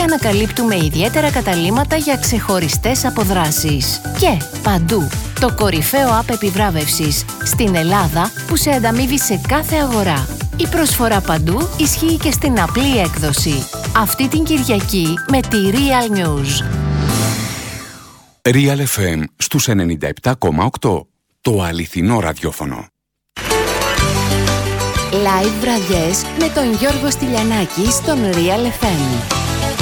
ανακαλύπτουμε ιδιαίτερα καταλύματα για ξεχωριστές αποδράσεις. Και παντού το κορυφαίο app επιβράβευσης στην Ελλάδα που σε ανταμείβει σε κάθε αγορά. Η προσφορά παντού ισχύει και στην απλή έκδοση. Αυτή την Κυριακή με τη Real News. Real FM στους 97,8. Το αληθινό ραδιόφωνο. Live βραδιές με τον Γιώργο Στυλιανάκη στον Real FM.